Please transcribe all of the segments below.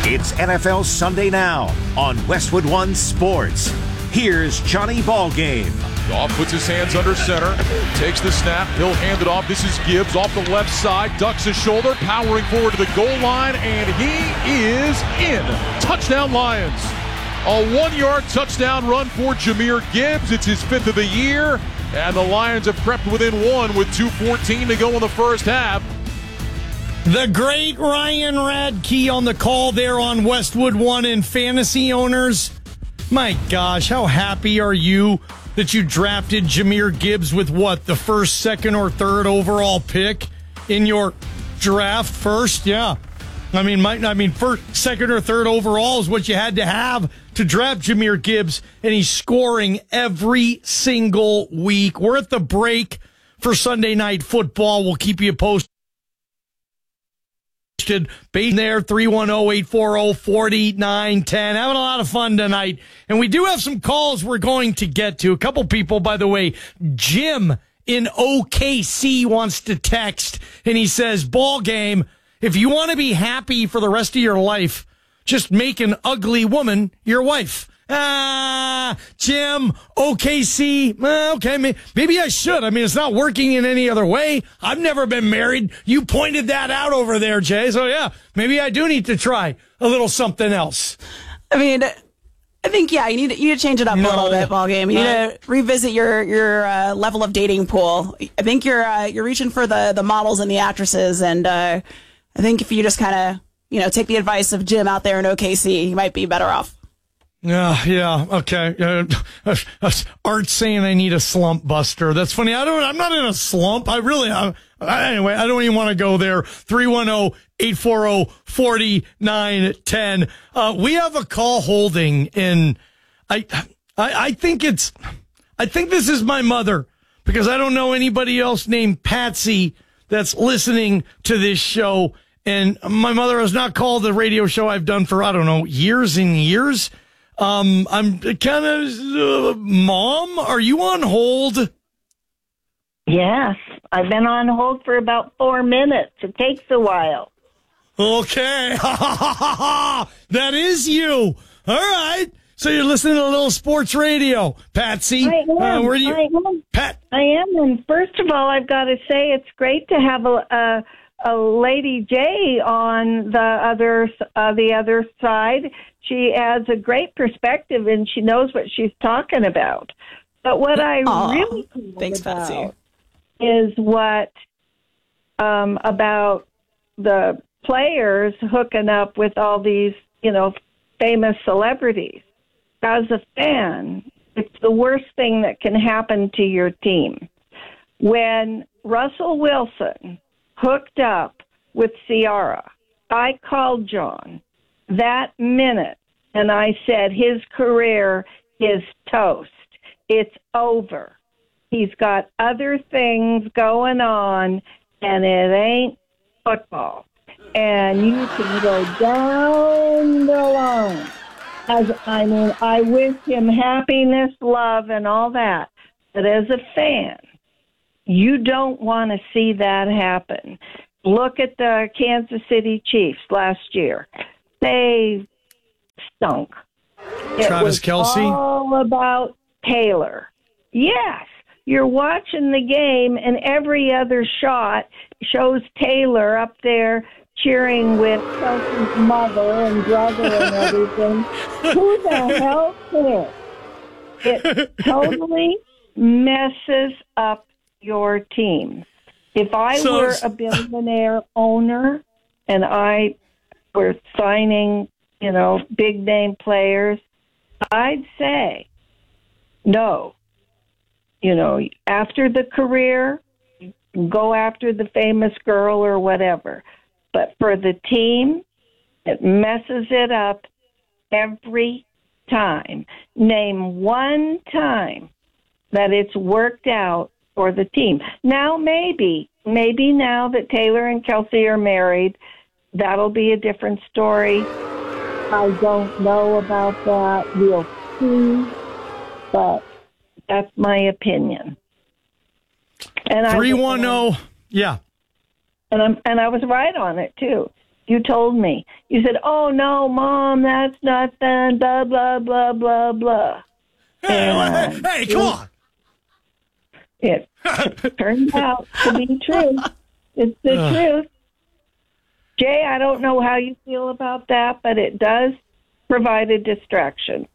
It's NFL Sunday Now on Westwood One Sports. Here's Johnny Ballgame. Goff puts his hands under center, takes the snap, he'll hand it off. This is Gibbs off the left side, ducks his shoulder, powering forward to the goal line, and he is in. Touchdown Lions. A 1-yard touchdown run for Jahmyr Gibbs. It's his 5th of the year, and the Lions have crept within one with 2:14 to go in the first half. The great Ryan Radke on the call there on Westwood One, and fantasy owners. My gosh, how happy are you that you drafted Jahmyr Gibbs with what, the first, second, or third overall pick in your draft? First, yeah. I mean, first, second, or third overall is what you had to have to draft Jahmyr Gibbs, and he's scoring every single week. We're at the break for Sunday Night Football. We'll keep you posted. Being there, 310-840-4910. Having a lot of fun tonight. And we do have some calls we're going to get to. A couple people, by the way. Jim in OKC wants to text, and he says, ball game, if you want to be happy for the rest of your life, just make an ugly woman your wife. Jim, OKC, okay, maybe I should. I mean, it's not working in any other way. I've never been married. You pointed that out over there, Jay. So, yeah, maybe I do need to try a little something else. I mean, I think, yeah, you need to change it up a little bit, ball game. You need to revisit your level of dating pool. I think you're reaching for the models and the actresses, and I think if you just kind of, take the advice of Jim out there in OKC, you might be better off. Yeah, okay. Art's saying I need a slump buster. That's funny. I'm not in a slump. Anyway, I don't even want to go there. 310-840-4910. We have a call holding, and I think this is my mother, because I don't know anybody else named Patsy that's listening to this show. And my mother has not called the radio show I've done for, years and years. I'm kind of, Mom, are you on hold? Yes, I've been on hold for about 4 minutes. It takes a while. Okay. That is you. All right. So you're listening to a little sports radio, Patsy. I am. I am. I am. And first of all, I've got to say it's great to have a Lady J on the other side. She adds a great perspective, and she knows what she's talking about. But what I really thanks, Patsy, is what about the players hooking up with all these, famous celebrities. As a fan, it's the worst thing that can happen to your team. When Russell Wilson hooked up with Ciara, I called John that minute, and I said his career is toast. It's over. He's got other things going on, and it ain't football. And you can go down the line. I wish him happiness, love, and all that. But as a fan, you don't want to see that happen. Look at the Kansas City Chiefs last year. They stunk. Travis Kelce? All about Taylor. Yes. You're watching the game, and every other shot shows Taylor up there cheering with Kelsey's mother and brother and everything. Who the hell cares? It totally messes up your team. If I were a billionaire owner and I were signing, big name players, I'd say, no. After the career, go after the famous girl or whatever. But for the team, it messes it up every time. Name one time that it's worked out for the team. Now, maybe now that Taylor and Kelce are married, that'll be a different story. I don't know about that. We'll see. But that's my opinion. And 310, yeah. And I was right on it too. You told me. You said, "Oh no, Mom, that's not fun." Blah blah blah blah blah. Hey, come on. It turned out to be true. It's the truth. Jay, I don't know how you feel about that, but it does provide a distraction.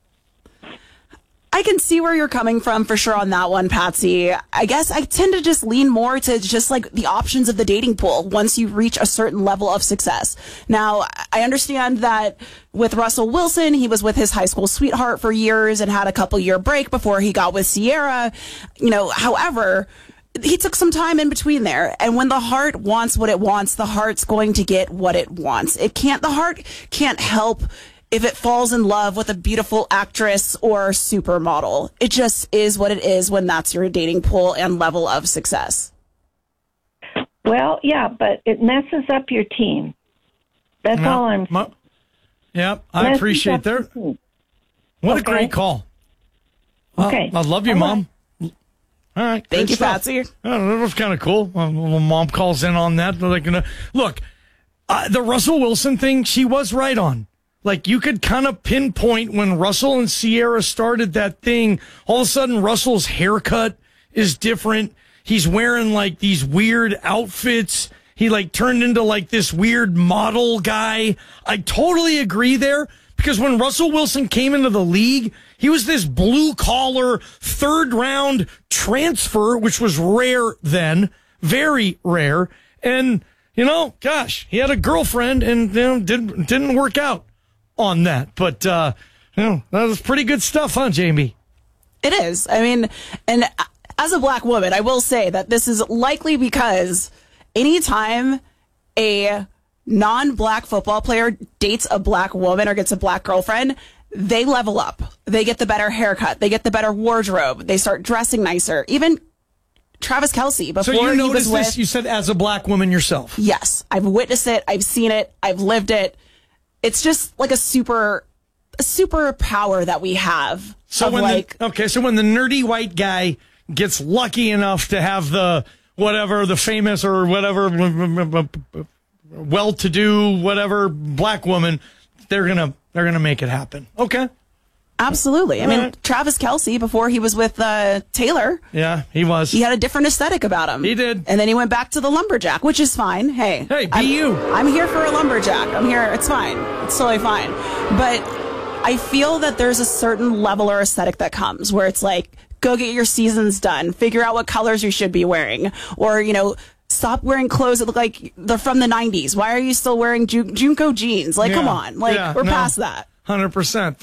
I can see where you're coming from for sure on that one, Patsy. I guess I tend to just lean more to just like the options of the dating pool once you reach a certain level of success. Now, I understand that with Russell Wilson, he was with his high school sweetheart for years and had a couple-year break before he got with Ciara. However, he took some time in between there. And when the heart wants what it wants, the heart's going to get what it wants. The heart can't help if it falls in love with a beautiful actress or supermodel. It just is what it is when that's your dating pool and level of success. Well, yeah, but it messes up your team. That's all I'm saying. Yep, I appreciate that. What a great call. Okay. I love you, Mom. All right. Thank you, Patsy. That was kind of cool. When Mom calls in on that. Look, the Russell Wilson thing, she was right on. Like, you could kind of pinpoint when Russell and Ciara started that thing. All of a sudden, Russell's haircut is different. He's wearing, like, these weird outfits. He, like, turned into, like, this weird model guy. I totally agree there, because when Russell Wilson came into the league, he was this blue-collar, third-round transfer, which was rare then, very rare. And, gosh, he had a girlfriend and didn't work out on that. But, that was pretty good stuff, huh, Jamie? It is. I mean, and as a black woman, I will say that this is likely because anytime a non-black football player dates a black woman or gets a black girlfriend, they level up. They get the better haircut. They get the better wardrobe. They start dressing nicer. Even Travis Kelce, before so you he was with... You said as a black woman yourself. Yes. I've witnessed it. I've seen it. I've lived it. It's just like a super power that we have. So when the nerdy white guy gets lucky enough to have the famous or whatever well-to-do whatever black woman, they're gonna make it happen. Okay. Absolutely. I mean, Travis Kelce, before he was with Taylor. Yeah, he was. He had a different aesthetic about him. He did. And then he went back to the lumberjack, which is fine. Hey, I'm here for a lumberjack. I'm here. It's fine. It's totally fine. But I feel that there's a certain level or aesthetic that comes where it's like, go get your seasons done. Figure out what colors you should be wearing. Or, stop wearing clothes that look like they're from the 90s. Why are you still wearing Junko jeans? Like, come on. We're past that. 100%.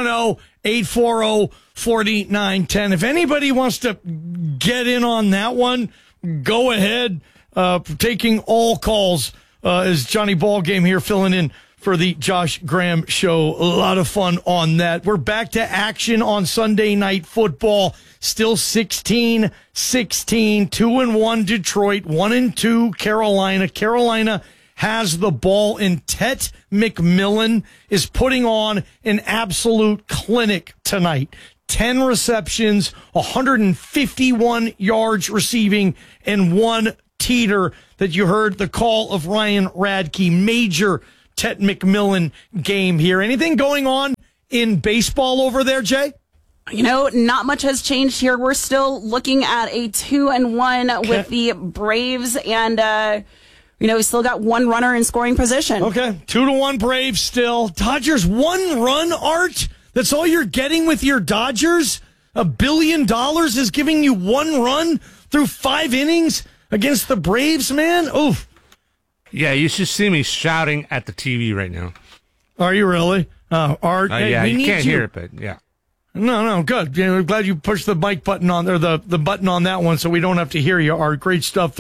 310-840-4910. If anybody wants to get in on that one, go ahead. Taking all calls is Johnny Ballgame here filling in for the Josh Graham Show. A lot of fun on that. We're back to action on Sunday Night Football. Still 16-16, 2-1 Detroit, 1-2 Carolina. Carolina has the ball, and Tet McMillan is putting on an absolute clinic tonight. 10 receptions, 151 yards receiving, and 1 teeter that you heard the call of Ryan Radke. Major Tet McMillan game here. Anything going on in baseball over there, Jay? Not much has changed here. We're still looking at a 2-1 with the Braves, and we still got 1 runner in scoring position. Okay, 2-1 Braves still. Dodgers 1 run, Art? That's all you're getting with your Dodgers? $1 billion is giving you 1 run through 5 innings against the Braves, man? Oof. Yeah, you should see me shouting at the TV right now. Are you really? Art? Hey, yeah, you can't hear it, but yeah. No, good. I'm glad you pushed the mic button on there, the button on that one, so we don't have to hear you, Art. Great stuff.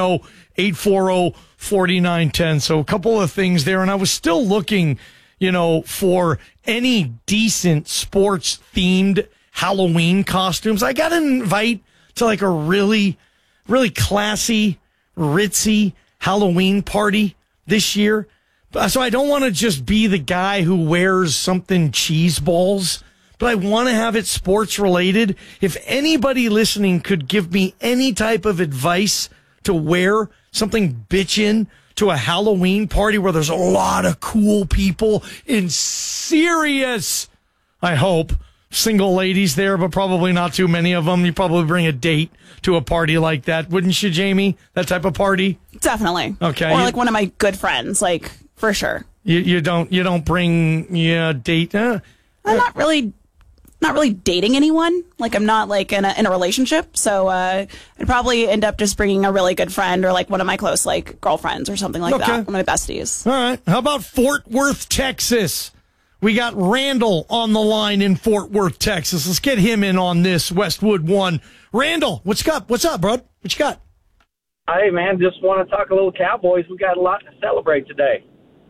310-840-4910. So a couple of things there, and I was still looking, for any decent sports-themed Halloween costumes. I got an invite to like a really, really classy, ritzy Halloween party this year. So I don't want to just be the guy who wears something cheese balls, but I want to have it sports related. If anybody listening could give me any type of advice to wear something bitchin' to a Halloween party where there's a lot of cool people in serious, I hope, single ladies there, but probably not too many of them. You probably bring a date to a party like that, wouldn't you, Jamie? That type of party? Definitely. Okay. Or like one of my good friends, like for sure. You don't bring date. I'm not really dating anyone. Like I'm not like in a relationship. So I'd probably end up just bringing a really good friend or like one of my close like girlfriends or something like that. One of my besties. All right. How about Fort Worth, Texas? We got Randall on the line in Fort Worth, Texas. Let's get him in on this Westwood One. Randall, what's up? What's up, bro? What you got? Hey, man, just want to talk a little Cowboys. We got a lot to celebrate today.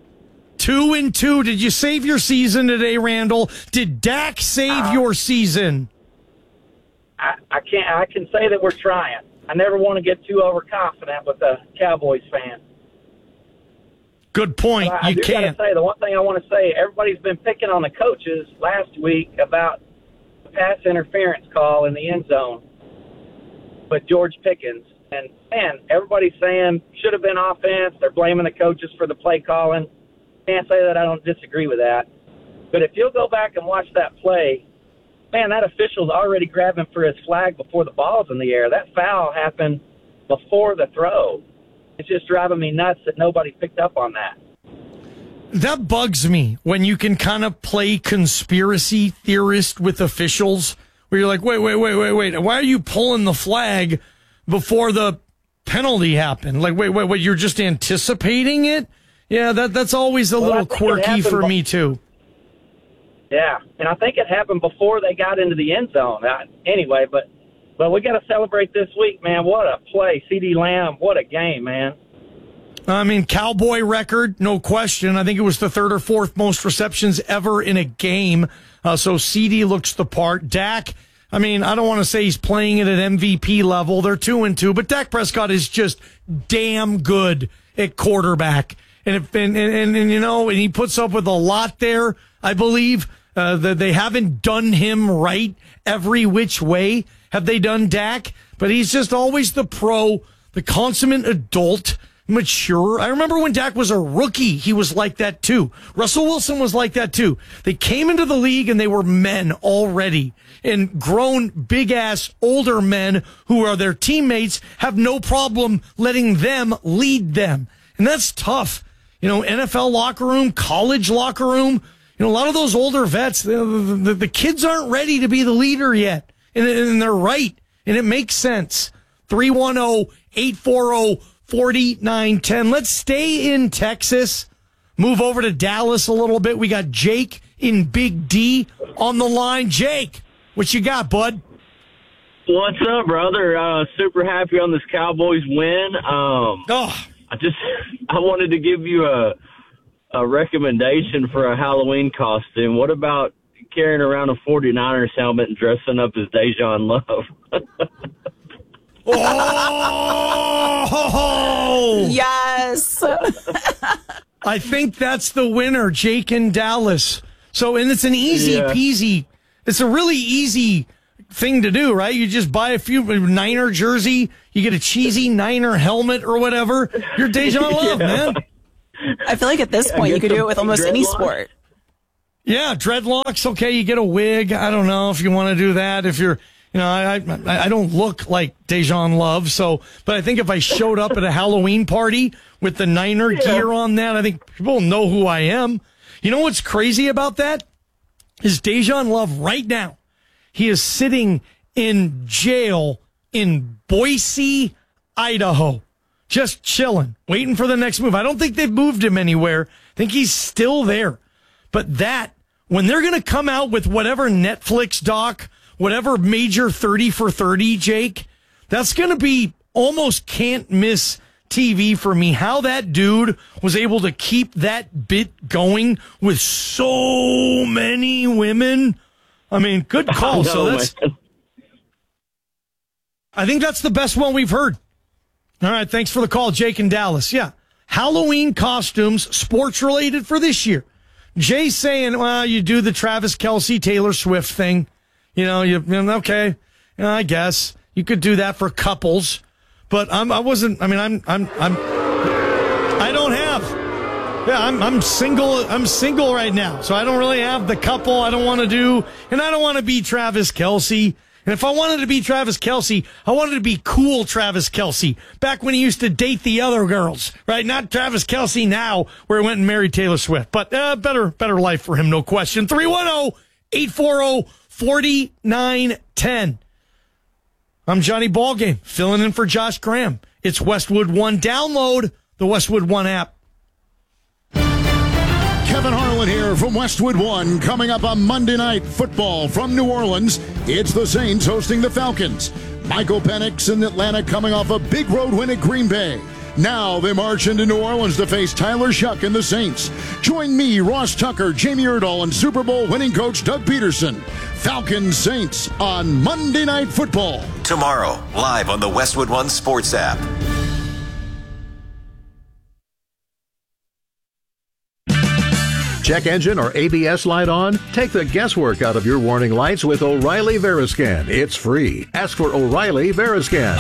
2-2. Did you save your season today, Randall? Did Dak save your season? I can say that we're trying. I never want to get too overconfident with a Cowboys fan. Good point. I do can't. Gotta say, the one thing I want to say, everybody's been picking on the coaches last week about the pass interference call in the end zone with George Pickens. And, man, everybody's saying should have been offense. They're blaming the coaches for the play calling. Can't say that I don't disagree with that. But if you'll go back and watch that play, man, that official's already grabbing for his flag before the ball's in the air. That foul happened before the throw. It's just driving me nuts that nobody picked up on that. That bugs me when you can kind of play conspiracy theorist with officials where you're like, wait. Why are you pulling the flag before the penalty happened? Like, wait, you're just anticipating it? Yeah, that's always a little quirky for me, too. Yeah, and I think it happened before they got into the end zone. Anyway, but we got to celebrate this week, man. What a play. CeeDee Lamb, what a game, man. I mean, Cowboy record, no question. I think it was the third or fourth most receptions ever in a game. So CeeDee looks the part. Dak, I mean, I don't want to say he's playing it at MVP level. They're 2-2, but Dak Prescott is just damn good at quarterback. And he puts up with a lot there, I believe. That they haven't done him right every which way. Have they done Dak? But he's just always the pro, the consummate adult, mature. I remember when Dak was a rookie, he was like that too. Russell Wilson was like that too. They came into the league and they were men already. And grown, big-ass, older men who are their teammates have no problem letting them lead them. And that's tough. NFL locker room, college locker room. A lot of those older vets, the kids aren't ready to be the leader yet. And they're right. And it makes sense. 310-840-4910. Let's stay in Texas. Move over to Dallas a little bit. We got Jake in Big D on the line. Jake, what you got, bud? What's up, brother? Super happy on this Cowboys win. I wanted to give you a recommendation for a Halloween costume. What about carrying around a 49ers helmet and dressing up as Dejan Love? Oh! Yes. I think that's the winner, Jake in Dallas. So, and it's an easy peasy. It's a really easy thing to do, right? You just buy a few Niner jersey, you get a cheesy Niner helmet or whatever. You're Dejan Love, man. I feel like at this point you could do it with almost any sport. Yeah, dreadlocks. Okay, you get a wig. I don't know if you want to do that. If you're, I don't look like Dejan Love. So, but I think if I showed up at a Halloween party with the Niner gear on that, I think people know who I am. You know what's crazy about that? Is Dejan Love right now. He is sitting in jail in Boise, Idaho. Just chilling, waiting for the next move. I don't think they've moved him anywhere. I think he's still there. But when they're going to come out with whatever Netflix doc, whatever major 30 for 30, Jake, that's going to be almost can't miss TV for me. How that dude was able to keep that bit going with so many women. I mean, good call. I think that's the best one we've heard. All right, thanks for the call, Jake in Dallas. Yeah, Halloween costumes, sports related for this year. Jay's saying, well, you do the Travis Kelce, Taylor Swift thing. Okay, I guess you could do that for couples, but I don't Yeah, I'm single. I'm single right now, so I don't really have the couple I don't want to do, and I don't want to be Travis Kelce. And if I wanted to be Travis Kelce, I wanted to be cool Travis Kelce, back when he used to date the other girls, right? Not Travis Kelce now, where he went and married Taylor Swift. But better life for him, no question. 310-840-4910. I'm Johnny Ballgame, filling in for Josh Graham. It's Westwood One. Download the Westwood One app. Kevin Harlan here from Westwood One. Coming up on Monday Night Football from New Orleans, it's the Saints hosting the Falcons. Michael Penix in Atlanta coming off a big road win at Green Bay. Now they march into New Orleans to face Tyler Shuck and the Saints. Join me, Ross Tucker, Jamie Erdahl, and Super Bowl winning coach Doug Peterson. Falcons Saints on Monday Night Football. Tomorrow, live on the Westwood One Sports app. Check engine or ABS light on? Take the guesswork out of your warning lights with O'Reilly Veriscan. It's free. Ask for O'Reilly Veriscan.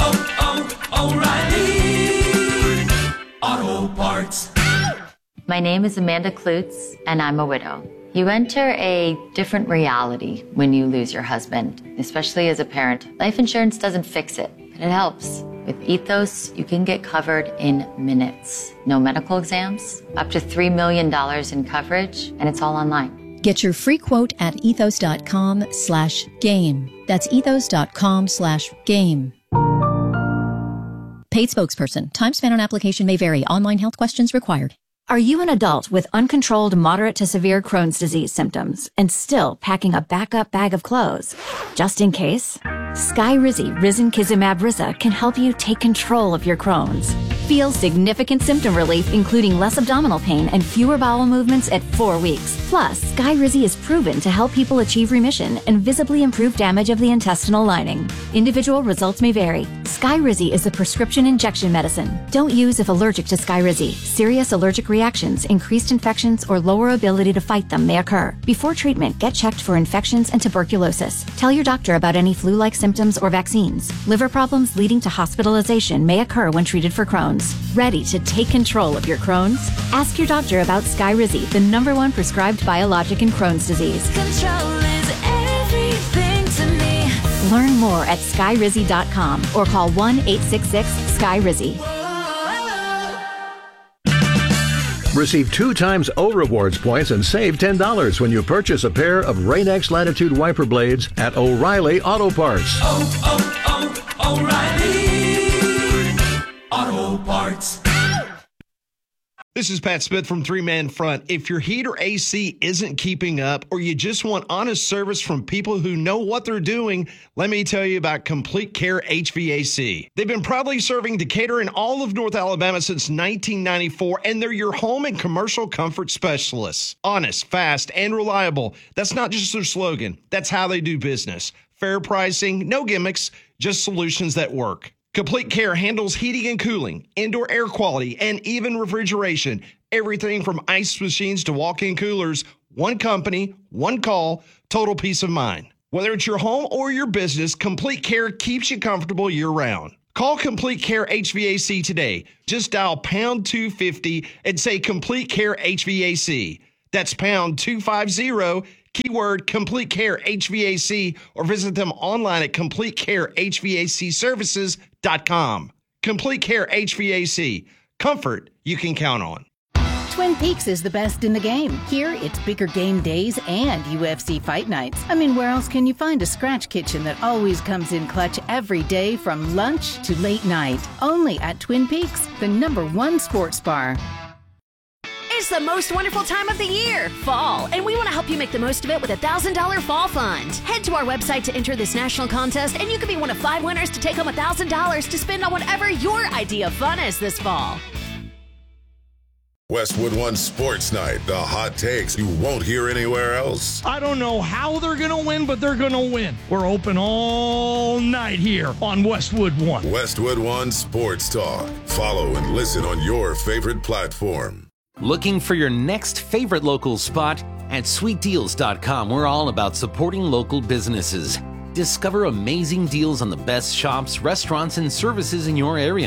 O'Reilly Auto Parts. My name is Amanda Klutz, and I'm a widow. You enter a different reality when you lose your husband, especially as a parent. Life insurance doesn't fix it, but it helps. With Ethos, you can get covered in minutes. No medical exams, up to $3 million in coverage, and it's all online. Get your free quote at ethos.com/game. That's ethos.com/game. Paid spokesperson. Time spent on application may vary. Online health questions required. Are you an adult with uncontrolled moderate to severe Crohn's disease symptoms and still packing a backup bag of clothes? Just in case, Skyrizi Risankizumab Riza can help you take control of your Crohn's. Feel significant symptom relief, including less abdominal pain and fewer bowel movements at 4 weeks. Plus, Skyrizi is proven to help people achieve remission and visibly improve damage of the intestinal lining. Individual results may vary. Skyrizi is a prescription injection medicine. Don't use if allergic to Skyrizi. Serious allergic reactions, increased infections, or lower ability to fight them may occur. Before treatment, get checked for infections and tuberculosis. Tell your doctor about any flu-like symptoms or vaccines. Liver problems leading to hospitalization may occur when treated for Crohn's. Ready to take control of your Crohn's? Ask your doctor about Skyrizi, the #1 prescribed biologic in Crohn's disease. Control is everything to me. Learn more at skyrizi.com or call 1-866-SKYRIZI. Receive 2 times O Rewards points and save $10 when you purchase a pair of Rain-X Latitude wiper blades at O'Reilly Auto Parts. O'Reilly Auto Parts. This is Pat Smith from Three Man Front. If your heat or AC isn't keeping up, or you just want honest service from people who know what they're doing, let me tell you about Complete Care HVAC. They've been proudly serving Decatur and all of North Alabama since 1994, and they're your home and commercial comfort specialists. Honest, fast, and reliable. That's not just their slogan. That's how they do business. Fair pricing, no gimmicks, just solutions that work. Complete Care handles heating and cooling, indoor air quality, and even refrigeration. Everything from ice machines to walk-in coolers. One company, one call, total peace of mind. Whether it's your home or your business, Complete Care keeps you comfortable year-round. Call Complete Care HVAC today. Just dial pound 250 and say Complete Care HVAC. That's pound 250, keyword Complete Care HVAC, or visit them online at CompleteCareHVACservices.com. Complete Care HVAC. Comfort you can count on. Twin Peaks is the best in the game. Here, it's bigger game days and UFC fight nights. I mean, where else can you find a scratch kitchen that always comes in clutch every day from lunch to late night? Only at Twin Peaks, the #1 sports bar. It's the most wonderful time of the year, fall, and we want to help you make the most of it with a $1,000 fall fund. Head to our website to enter this national contest, and you could be one of 5 winners to take home $1,000 to spend on whatever your idea of fun is this fall. Westwood One Sports Night, the hot takes you won't hear anywhere else. I don't know how they're going to win, but they're going to win. We're open all night here on Westwood One. Westwood One Sports Talk. Follow and listen on your favorite platform. Looking for your next favorite local spot? At sweetdeals.com, we're all about supporting local businesses. Discover amazing deals on the best shops, restaurants, and services in your area.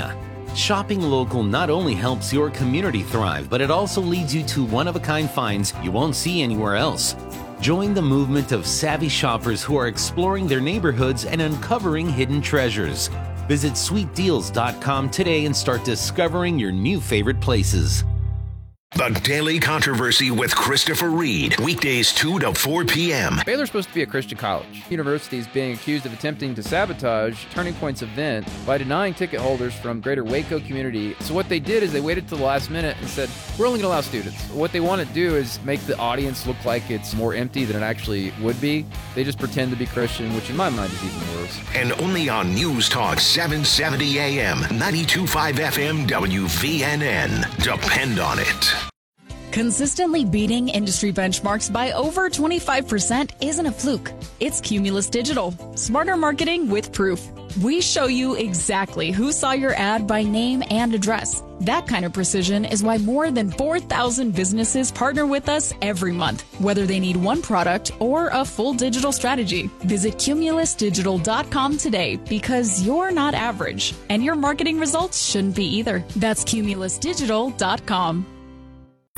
Shopping local not only helps your community thrive, but it also leads you to one-of-a-kind finds you won't see anywhere else. Join the movement of savvy shoppers who are exploring their neighborhoods and uncovering hidden treasures. Visit sweetdeals.com today and start discovering your new favorite places. The Daily Controversy with Christopher Reed. Weekdays 2 to 4 p.m. Baylor's supposed to be a Christian college. University is being accused of attempting to sabotage Turning Point's event by denying ticket holders from greater Waco community. So what they did is they waited till the last minute and said, we're only going to allow students. What they want to do is make the audience look like it's more empty than it actually would be. They just pretend to be Christian, which in my mind is even worse. And only on News Talk 770 AM, 92.5 FM, WVNN. Depend on it. Consistently beating industry benchmarks by over 25% isn't a fluke. It's Cumulus Digital. Smarter marketing with proof. We show you exactly who saw your ad by name and address. That kind of precision is why more than 4,000 businesses partner with us every month, whether they need one product or a full digital strategy. Visit cumulusdigital.com today because you're not average, and your marketing results shouldn't be either. That's cumulusdigital.com.